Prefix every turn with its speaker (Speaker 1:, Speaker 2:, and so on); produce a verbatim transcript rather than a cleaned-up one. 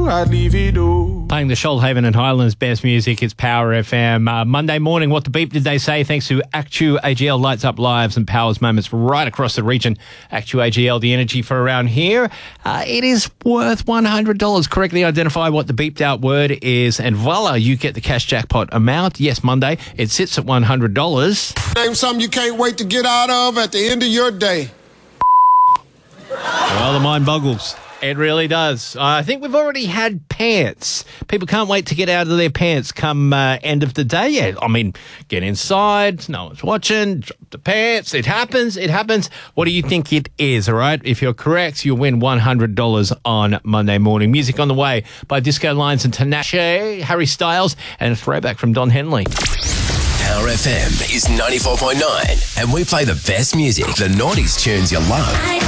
Speaker 1: I'd leave it all.
Speaker 2: Playing the Shoalhaven and Highlands best music, it's Power F M. Uh, Monday morning, what the beep did they say? Thanks to Actu A G L, lights up lives and powers moments right across the region. Actu A G L, the energy for around here. Uh, it is worth one hundred dollars. Correctly identify what the beeped out word is, and voila, you get the cash jackpot amount. Yes, Monday, it sits at one hundred dollars.
Speaker 3: Name something you can't wait to get out of at the end of your day.
Speaker 2: Well, the mind boggles. It really does. Uh, I think we've already had pants. People can't wait to get out of their pants come uh, end of the day. Yeah, I mean, get inside, no one's watching, drop the pants. It happens, it happens. What do you think it is, all right? If you're correct, you'll win one hundred dollars on Monday morning. Music on the way by Disco Lines and Tinashe, Harry Styles, and a throwback from Don Henley.
Speaker 4: Power F M is ninety-four point nine, and we play the best music, the noughties tunes you love.